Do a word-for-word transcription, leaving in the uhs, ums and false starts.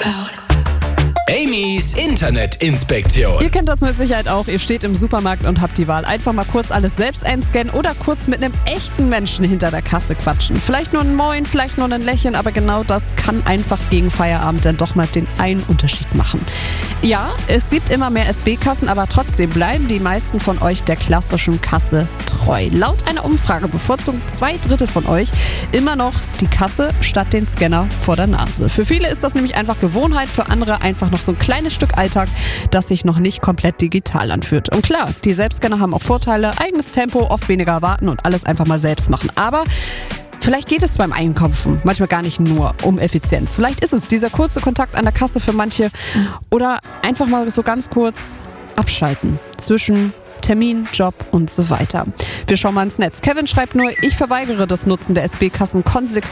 Amy's Internetinspektion. Ihr kennt das mit Sicherheit auch. Ihr steht im Supermarkt und habt die Wahl. Einfach mal kurz alles selbst einscannen oder kurz mit einem echten Menschen hinter der Kasse quatschen. Vielleicht nur ein Moin, vielleicht nur ein Lächeln, aber genau das kann einfach gegen Feierabend dann doch mal den einen Unterschied machen. Ja, es gibt immer mehr S B-Kassen, aber trotzdem bleiben die meisten von euch der klassischen Kasse treu. Laut einer Umfrage bevorzugen zwei Drittel von euch immer noch die Kasse statt den Scanner vor der Nase. Für viele ist das nämlich einfach Gewohnheit, für andere einfach noch so ein kleines Stück Alltag, das sich noch nicht komplett digital anfühlt. Und klar, die Selbstscanner haben auch Vorteile, eigenes Tempo, oft weniger warten und alles einfach mal selbst machen. Aber vielleicht geht es beim Einkaufen manchmal gar nicht nur um Effizienz. Vielleicht ist es dieser kurze Kontakt an der Kasse für manche oder einfach mal so ganz kurz abschalten zwischen Termin, Job und so weiter. Wir schauen mal ins Netz. Kevin schreibt nur, ich verweigere das Nutzen der S B-Kassen konsequent.